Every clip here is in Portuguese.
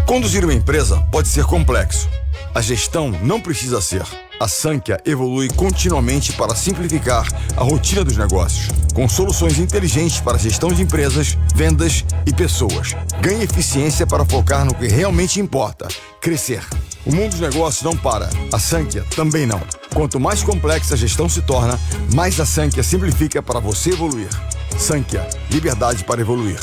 Conduzir uma empresa pode ser complexo. A gestão não precisa ser. A Sankhya evolui continuamente para simplificar a rotina dos negócios, com soluções inteligentes para a gestão de empresas, vendas e pessoas. Ganhe eficiência para focar no que realmente importa: crescer. O mundo dos negócios não para. A Sankhya também não. Quanto mais complexa a gestão se torna, mais a Sankhya simplifica para você evoluir. Sankhya, liberdade para evoluir.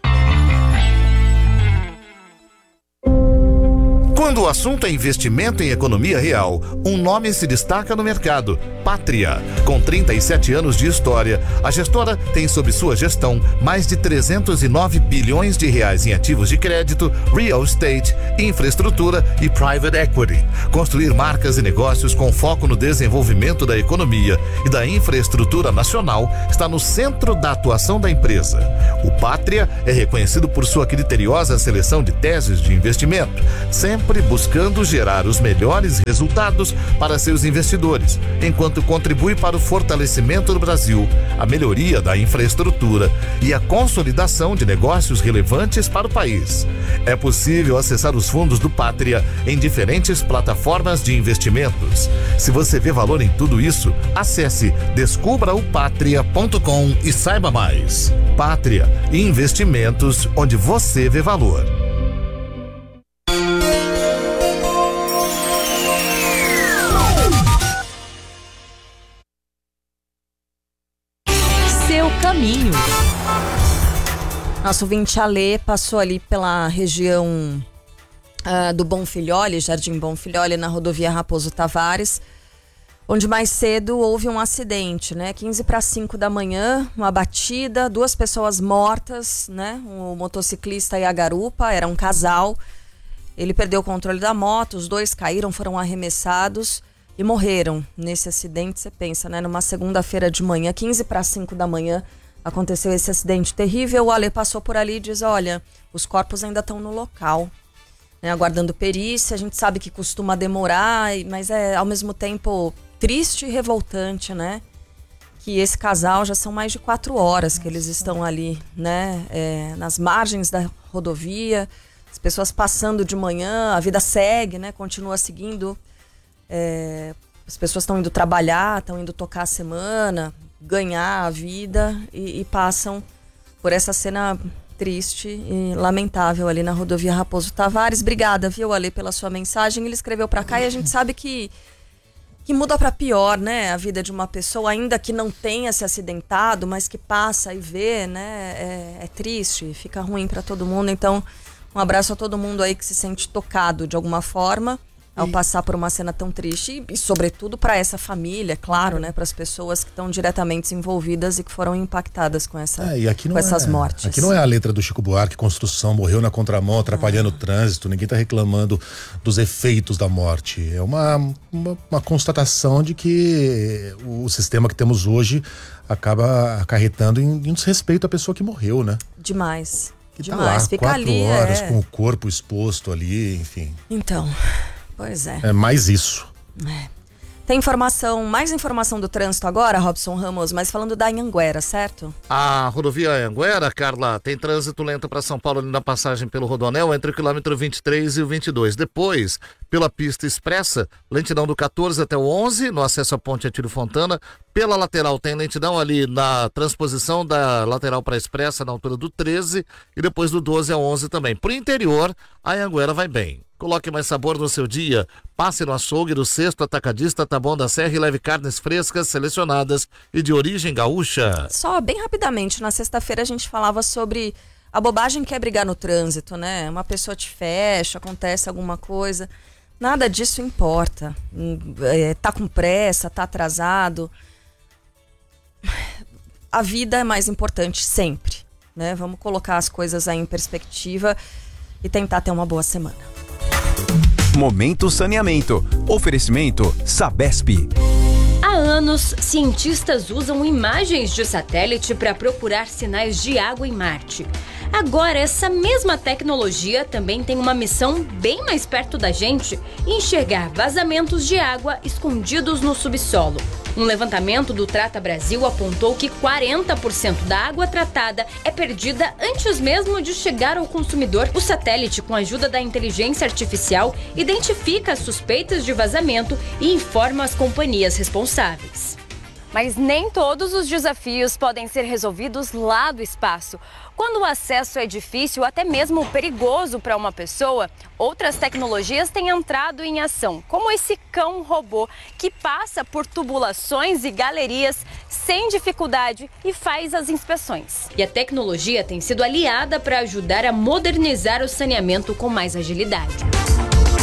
Quando o assunto é investimento em economia real, um nome se destaca no mercado: Pátria. Com 37 anos de história, a gestora tem sob sua gestão mais de 309 bilhões de reais em ativos de crédito, real estate, infraestrutura e private equity. Construir marcas e negócios com foco no desenvolvimento da economia e da infraestrutura nacional está no centro da atuação da empresa. O Pátria é reconhecido por sua criteriosa seleção de teses de investimento, sempre buscando gerar os melhores resultados para seus investidores, enquanto contribui para o fortalecimento do Brasil, a melhoria da infraestrutura e a consolidação de negócios relevantes para o país. É possível acessar os fundos do Pátria em diferentes plataformas de investimentos. Se você vê valor em tudo isso, acesse descubraopatria.com e saiba mais. Pátria, investimentos onde você vê valor. Caminho. Nosso ouvinte Alê passou ali pela região do Bonfilhole, Jardim Bonfilhole, na rodovia Raposo Tavares, onde mais cedo houve um acidente, né? 4:45 da manhã, uma batida, 2 pessoas mortas, né? O motociclista e a garupa, era um casal. Ele perdeu o controle da moto, os 2 caíram, foram arremessados e morreram nesse acidente. Você pensa, né? Numa segunda-feira de manhã, 4:45 da manhã, aconteceu esse acidente terrível. O Ale passou por ali e diz: olha, os corpos ainda estão no local, né, aguardando perícia. A gente sabe que costuma demorar, mas é ao mesmo tempo triste e revoltante, né? Que esse casal já são mais de 4 horas que eles estão ali, né? Nas margens da rodovia, as pessoas passando de manhã, a vida segue, né? Continua seguindo. As pessoas estão indo trabalhar, estão indo tocar a semana, ganhar a vida e passam por essa cena triste e lamentável ali na rodovia Raposo Tavares. Obrigada, viu, Ale, pela sua mensagem. Ele escreveu pra cá e a gente sabe que muda pra pior, né, a vida de uma pessoa, ainda que não tenha se acidentado, mas que passa e vê, né, é triste, fica ruim pra todo mundo. Então, um abraço a todo mundo aí que se sente tocado de alguma forma ao passar por uma cena tão triste e sobretudo para essa família, claro, né, para as pessoas que estão diretamente envolvidas e que foram impactadas com essas mortes. Aqui não é a letra do Chico Buarque, construção, morreu na contramão, atrapalhando o trânsito, ninguém está reclamando dos efeitos da morte. É uma constatação de que o sistema que temos hoje acaba acarretando em desrespeito à pessoa que morreu, né? Demais. Que demais. Tá lá, Fica 4 ali, horas com o corpo exposto ali, enfim. Então, pois é. É mais isso. Tem mais informação do trânsito agora, Robson Ramos, mas falando da Anhanguera, certo? A rodovia Anhanguera, Carla, tem trânsito lento para São Paulo ali na passagem pelo Rodoanel entre o quilômetro 23 e o 22. Depois, pela pista expressa, lentidão do 14 até o 11, no acesso à ponte Atílio Fontana. Pela lateral tem lentidão ali na transposição da lateral para a expressa na altura do 13 e depois do 12 ao 11 também. Por interior, a Anhanguera vai bem. Coloque mais sabor no seu dia. Passe no açougue do Sexto Atacadista Taboão da Serra e leve carnes frescas, selecionadas e de origem gaúcha. Só bem rapidamente, na sexta-feira a gente falava sobre a bobagem que é brigar no trânsito, né? Uma pessoa te fecha, acontece alguma coisa. Nada disso importa. Tá com pressa, tá atrasado. A vida é mais importante sempre, né? Vamos colocar as coisas aí em perspectiva e tentar ter uma boa semana. Momento Saneamento. Oferecimento Sabesp. Há anos, cientistas usam imagens de satélite para procurar sinais de água em Marte. Agora, essa mesma tecnologia também tem uma missão bem mais perto da gente: enxergar vazamentos de água escondidos no subsolo. Um levantamento do Trata Brasil apontou que 40% da água tratada é perdida antes mesmo de chegar ao consumidor. O satélite, com a ajuda da inteligência artificial, identifica as suspeitas de vazamento e informa as companhias responsáveis. Mas nem todos os desafios podem ser resolvidos lá do espaço. Quando o acesso é difícil, até mesmo perigoso para uma pessoa, outras tecnologias têm entrado em ação, como esse cão-robô que passa por tubulações e galerias sem dificuldade e faz as inspeções. E a tecnologia tem sido aliada para ajudar a modernizar o saneamento com mais agilidade.